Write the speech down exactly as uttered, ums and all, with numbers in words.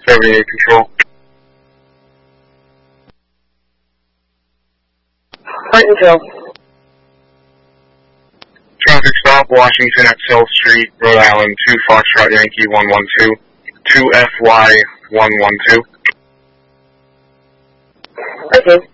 seventy-eight Control. Point Control. Traffic stop, Washington at South Street, Rhode Island, two Foxtrot Yankee one one two, two F Y one one two. Okay.